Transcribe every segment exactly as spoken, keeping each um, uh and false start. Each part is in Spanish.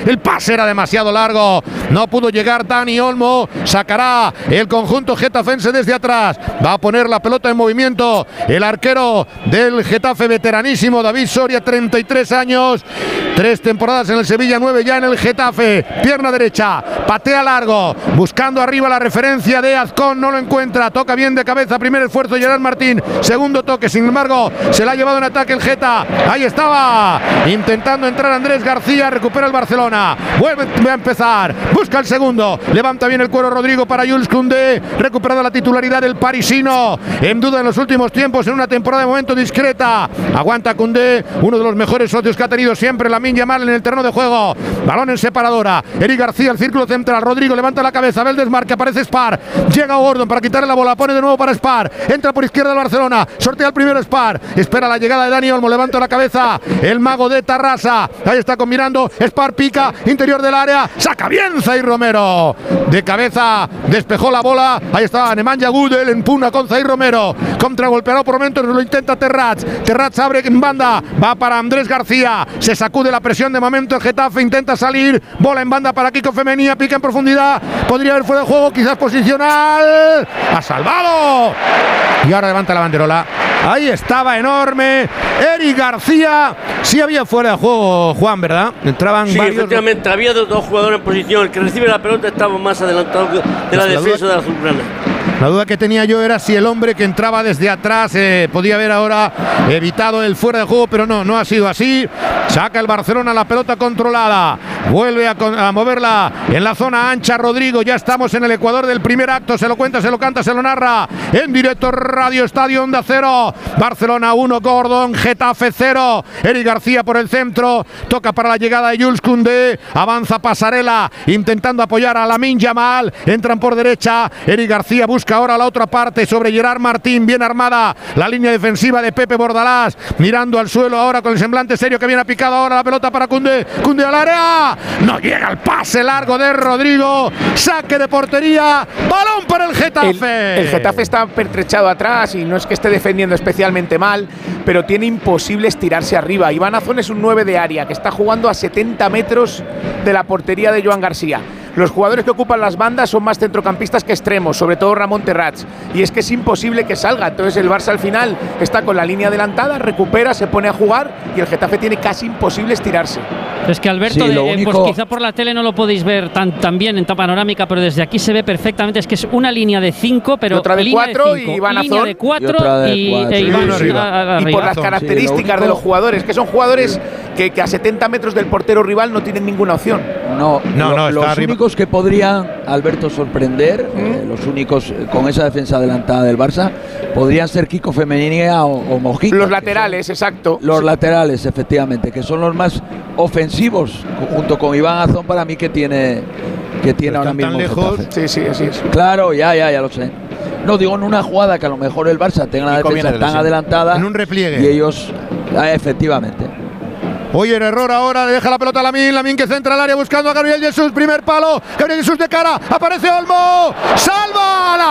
El pase era demasiado largo. No pudo llegar Dani Olmo. Sacará el conjunto getafense desde atrás. Va a poner la pelota en movimiento el arquero del Getafe, veteranísimo David Soria, treinta y tres años. Tres temporadas en el Sevilla, nueve ya en el Getafe. Pierna derecha, patea largo, buscando arriba la referencia de Azcón, no lo encuentra. Toca bien de cabeza, primer esfuerzo Gerard Martín, segundo toque, sin embargo se la ha llevado en ataque el Geta. Ahí estaba, intentando entrar Andrés García, recupera el Barcelona, vuelve a empezar, busca el segundo, levanta bien el cuero Rodrigo para Jules Koundé, recuperada la titularidad del parisino, en duda en los últimos tiempos, en una temporada de momento discreta. Aguanta Koundé, uno de los mejores socios que ha tenido siempre Lamine Yamal en el terreno de juego. Balón en separadora, Eric García, el círculo central, Rodrigo levanta la cabeza, ve el desmarque, aparece Spar, llega Gordon para quitarle la bola, pone de nuevo para Spar, entra por izquierda el Barcelona, sortea el primero Spar, espera la llegada de Dani Olmo, levanta la cabeza, el mago de Tarrasa, ahí está combinando, Spar pica, interior del área, saca bien Zaïr Romero, de cabeza despejó la bola, ahí está Nemanja Gudel, empuna con Zaïr Romero, contragolpeado por momentos, lo intenta Terrats, Terrats abre en banda, va para Andrés García, se sacude la presión de momento el Getafe, intenta salir, bola en banda para Kiko Femenía, pica en profundidad, podría haber fuera de juego, quizás posicional, ha salvado, y ahora levanta la banderola, ahí estaba enorme, Eric García, sí había fuera de juego, Juan, ¿verdad? Entraban sí, varios... efectivamente, había dos, dos jugadores en posición, el que recibe la pelota estaba más adelantado de la, la defensa duda, de la azulgrana. La duda que tenía yo era si el hombre que entraba desde atrás eh, podía haber ahora evitado el fuera de juego, pero no, no ha sido así. Saca el Barcelona la pelota controlada, vuelve a, a moverla en la zona ancha Rodrigo, ya estamos en el ecuador del primer acto, se lo cuenta, se lo canta, se lo narra en directo Radio Estadio Onda Cero. Barcelona uno, Gordon, Getafe cero, Eric García por el centro, toca para la llegada de Jules Koundé, avanza Pasarela intentando apoyar a Lamine Yamal, entran por derecha, Eric García busca ahora la otra parte sobre Gerard Martín, bien armada la línea defensiva de Pepe Bordalás, mirando al suelo ahora con el semblante serio que viene a picar ahora la pelota para Koundé, Koundé al área, no llega el pase largo de Rodrigo, saque de portería, balón para el Getafe. El, el Getafe está pertrechado atrás y no es que esté defendiendo especialmente mal, pero tiene imposible estirarse arriba. Iván Azón es un nueve de área que está jugando a setenta metros de la portería de Joan García. Los jugadores que ocupan las bandas son más centrocampistas que extremos, sobre todo Ramón Terrats, y es que es imposible que salga. Entonces el Barça al final está con la línea adelantada, recupera, se pone a jugar y el Getafe tiene casi imposible estirarse. Es que Alberto, sí, de, único... pues quizá por la tele no lo podéis ver tan, tan bien en panorámica, pero desde aquí se ve perfectamente. Es que es una línea de cinco, pero y otra de línea cuatro de cinco, y Iván línea Azón de cuatro y, otra de y, cuatro. e Iván Y arriba. arriba. Y por las características sí, único... de los jugadores, que son jugadores que, que a setenta metros del portero rival no tienen ninguna opción. No, no, lo, no los arriba. únicos que podrían, Alberto, sorprender, ¿Mm? eh, los únicos eh, con esa defensa adelantada del Barça, podrían ser Kiko Femenía o, o Mojica. Los laterales, exacto. Los sí. laterales, efectivamente, que son los más ofensivos, junto con Iván Azón, para mí que tiene, que tiene ahora mismo. Tan lejos. Sí, sí, así es. Claro, ya, ya, ya lo sé. No digo en una jugada que a lo mejor el Barça tenga la defensa tan adelantada. En un repliegue. Y ellos, ah, efectivamente. Oye, el error ahora, le deja la pelota a Lamine, Lamine que centra el área buscando a Gabriel Jesús, primer palo, Gabriel Jesús de cara, aparece Olmo, salva la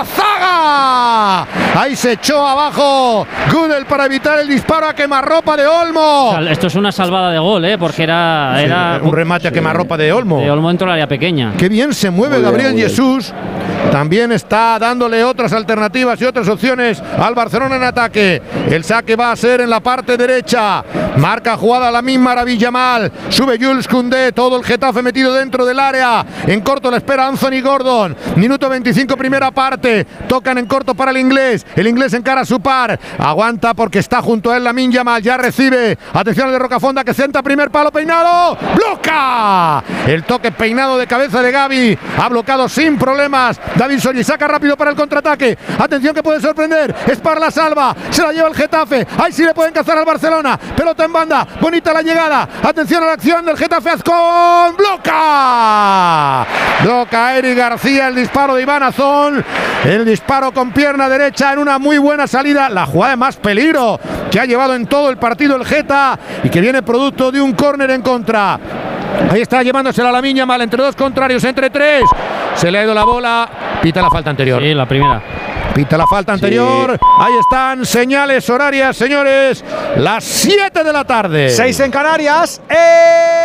zaga, ahí se echó abajo Gudel para evitar el disparo a quemarropa de Olmo. Esto es una salvada de gol, ¿eh? Porque era, Sí, era un remate a quemarropa de Olmo. De Olmo dentro del área pequeña. Qué bien se mueve Muy Gabriel bien, Jesús. También está dándole otras alternativas y otras opciones al Barcelona en ataque. El saque va a ser en la parte derecha. Marca jugada Lamine Yamal. Sube Jules Koundé. Todo el Getafe metido dentro del área. En corto la espera Anthony Gordon. Minuto veinticinco, primera parte. Tocan en corto para el inglés. El inglés encara a su par. Aguanta porque está junto a él Lamine Yamal. Ya recibe. Atención al de Rocafonda que centra primer palo peinado. ¡Bloca! El toque peinado de cabeza de Gavi. Ha bloqueado sin problemas David Soria, saca rápido para el contraataque. Atención que puede sorprender. Spar la salva. Se la lleva el Getafe. Ahí sí le pueden cazar al Barcelona. Pelota en banda. Bonita la llegada. Atención a la acción del Getafe. Azcón. Bloca. Bloca Eric García. El disparo de Iván Azón. El disparo con pierna derecha en una muy buena salida. La jugada de más peligro que ha llevado en todo el partido el Geta y que viene producto de un córner en contra. Ahí está llevándosela a Lamine Yamal entre dos contrarios, entre tres. Se le ha ido la bola. Pita la falta anterior. Sí, la primera. Pita la falta anterior. Sí. Ahí están señales horarias, señores. Las siete de la tarde. seis en Canarias. ¡Eh!